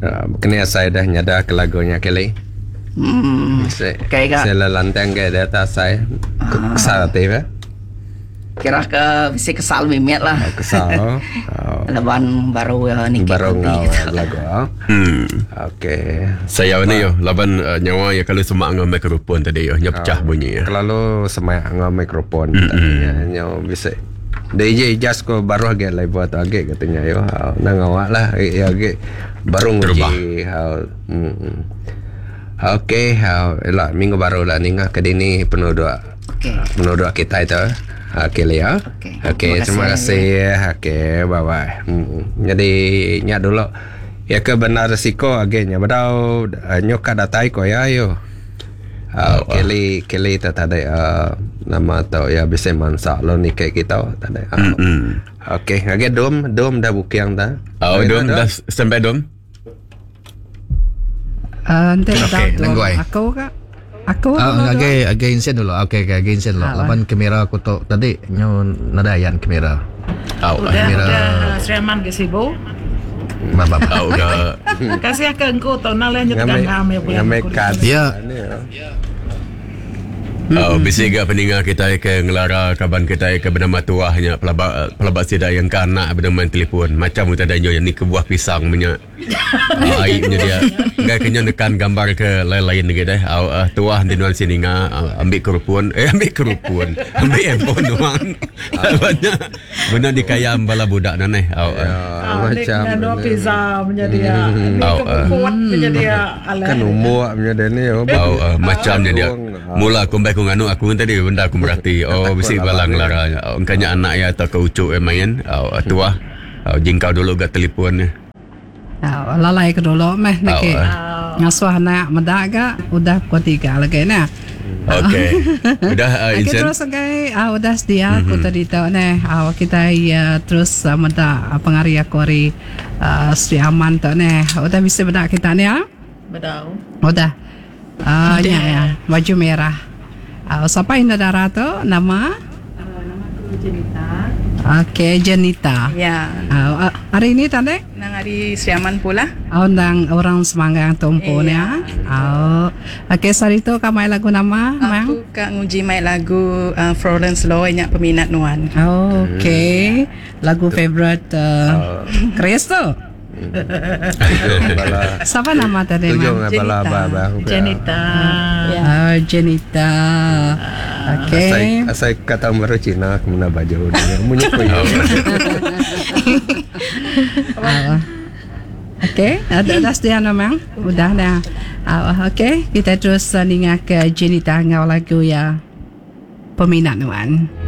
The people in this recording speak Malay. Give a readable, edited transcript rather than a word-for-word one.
Kena saya dah nyada ke lagunya Kelly. Kayak saya lantang ke data saya kesal tiba. Kira ke bisa kesal mimet lah. Kesal. Laban baru ni baru ngau lagu. Okey. Saya ni yo laban nyawa ya kalau semak ngau mikrofon tadi yo nya pecah bunyi ya. Kalau semak ngau mikrofon tadinya nyawa bisa. DJ Jas ko baru agak live buat agak katanya yo nang awak lah ya agak baru nguji okey elak minggu baru lah ninga ke dini penuh doa. Penuh doa kita itu. Okey Lea. Okey terima kasih. Okey bye bye. Jadi nyak dulu ya ke benar resiko agaknya badau nyoka datai ko ya yo. Kelly tadi nama tau ya bisa mansak lo ni kayak kita tadi. Okey, agak dom dah booking dah. Dom dah sampai dom. Nanti nangguai. Aku agak insen dulu. Okey, agak insen dulu. Lapan kamera aku tu tadi nyo nadayan kamera. Udah Sriaman ke sibu. Mabap. Udah. Kasih ke engkau tahu nak lanjut dengan kami boleh. Ya. Bisa juga peninggal kita ke ngelara kaban kita ke bernama tuahnya pelabat sida yang kanak bernama telefon macam kita ada yang ni ke buah pisang punya aibnya dia gak kena nekan gambar ke lain-lain gitu deh tuah di nuan sini ambil kerupun ambil handphone doang benar dikayam bala budak naneh macam dua pizza punya dia kuat punya dia kan umur punya dia ni macamnya dia mula aku nganu aku tadi benda aku berarti bisi balang lara engkanya anak ya atau ke ucuk main tua jingkau dulu gak telefon ni lalai ke dulu meh nak ngasuh anak mendaga udah pukul 3 lagi nah. Okey. Udah Insen. Terus okay, udah sedia aku tadi tahu nih kita terus menda pengaria kori Sri Aman tu nih udah bisa benda kita nih ya. Betul. Udah. Ya baju merah. Siapa yang ada tu nama? Nama Jenita. Okey, Jenita. Ya. Hari ini tadi? Nang hari Sriaman pula. Nang orang Semangga tumpu ni ya. Okey, hari tu kau main lagu nama? Aku kak nguji main lagu Florence Lowe nyak peminat nuan. Okey. Lagu favorite Chris tu? Siapa nama tadi? Jenita. Jenita. Okey. Saya kata baru Cina kemana baju dia. Munyi koyo. Okey, ada sedia nama? Udah dah. Okey, kita terus dengar ke Jenita ngau lagu ya peminat nuan.